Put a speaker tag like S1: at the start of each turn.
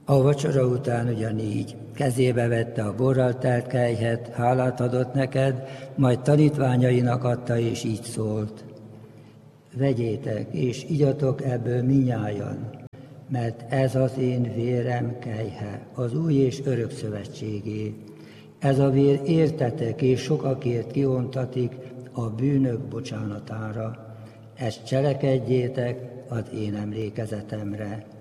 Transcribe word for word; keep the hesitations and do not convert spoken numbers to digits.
S1: A vacsora után ugyanígy kezébe vette a borral telt kelyhet, hálát adott neked, majd tanítványainak adta, és így szólt: vegyétek, és igyatok ebből minnyájan, mert ez az én vérem kelyhe, az új és örök szövetségé. Ez a vér értetek és sokakért kiontatik a bűnök bocsánatára. Ezt cselekedjétek az én emlékezetemre.